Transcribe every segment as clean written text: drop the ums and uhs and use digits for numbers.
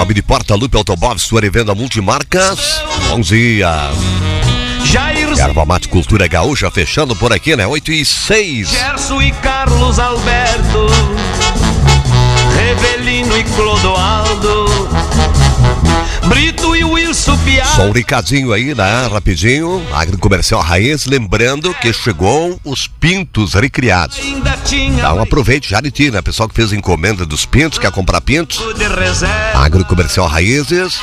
nome de Porta-Lupe Automóveis, sua revenda multimarcas. Bom dia. Erva Mate Cultura Gaúcha fechando por aqui, né? 8h06. Gerson e Carlos Alberto, Revelino e Clodoaldo, Brito e Wilson Piá. Só um recadinho aí, né? Rapidinho. Agrocomercial Raiz, lembrando que chegou os pintos recriados. Então aproveite, Jariti, né? Pessoal que fez encomenda dos pintos, quer comprar pintos. Agrocomercial Raízes.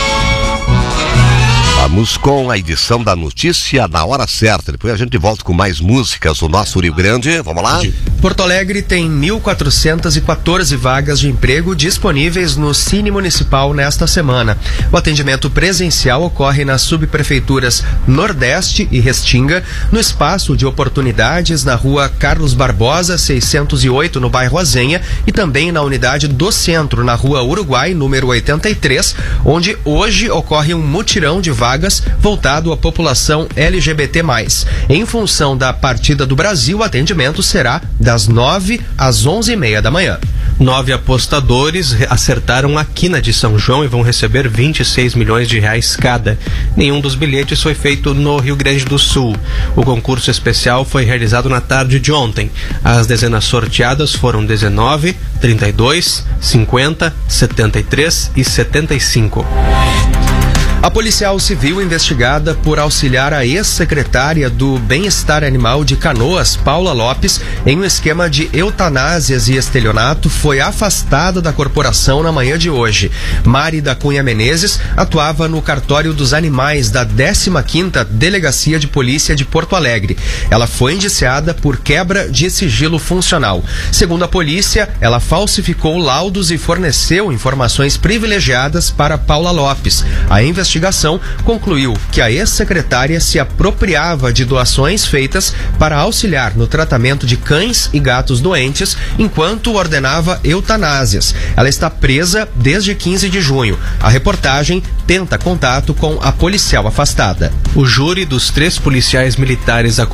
Vamos com a edição da notícia na hora certa. Depois a gente volta com mais músicas do nosso Rio Grande. Vamos lá? Porto Alegre tem 1.414 vagas de emprego disponíveis no Cine Municipal nesta semana. O atendimento presencial ocorre nas subprefeituras Nordeste e Restinga, no espaço de oportunidades na rua Carlos Barbosa, 608, no bairro Azenha, e também na unidade do Centro, na rua Uruguai, número 83, onde hoje ocorre um mutirão de vagas voltado à população LGBT+. Em função da partida do Brasil, o atendimento será das 9 às 11h30 da manhã. 9 apostadores acertaram a quina de São João e vão receber 26 milhões de reais cada. Nenhum dos bilhetes foi feito no Rio Grande do Sul. O concurso especial foi realizado na tarde de ontem. As dezenas sorteadas foram 19, 32, 50, 73 e 75. A policial civil investigada por auxiliar a ex-secretária do Bem-Estar Animal de Canoas, Paula Lopes, em um esquema de eutanásias e estelionato, foi afastada da corporação na manhã de hoje. Mari da Cunha Menezes atuava no cartório dos animais da 15ª Delegacia de Polícia de Porto Alegre. Ela foi indiciada por quebra de sigilo funcional. Segundo a polícia, ela falsificou laudos e forneceu informações privilegiadas para Paula Lopes. A investigação concluiu que a ex-secretária se apropriava de doações feitas para auxiliar no tratamento de cães e gatos doentes, enquanto ordenava eutanásias. Ela está presa desde 15 de junho. A reportagem tenta contato com a policial afastada. O júri dos 3 policiais militares